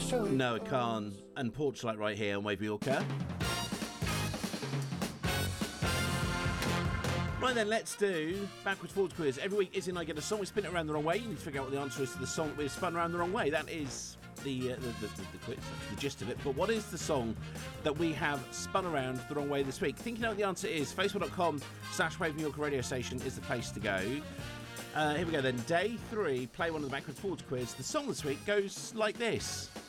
No, it can't. And Porchlight right here on Wave Yorker. Right then, let's do backwards forwards quiz. Every week, Izzy and I get a song, we spin it around the wrong way. You need to figure out what the answer is to the song that we've spun around the wrong way. That is the quiz, that's the gist of it. But what is the song that we have spun around the wrong way this week? Thinking out what the answer is, facebook.com/Wave New York radio station is the place to go. Here we go then. Day 3, play one of the backwards forwards quiz. The song this week goes like this.